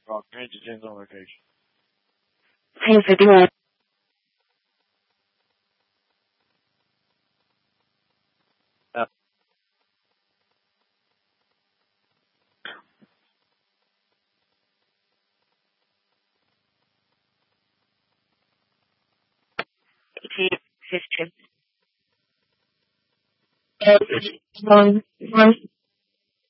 Well, it depends on location. Hay phải đưa history. One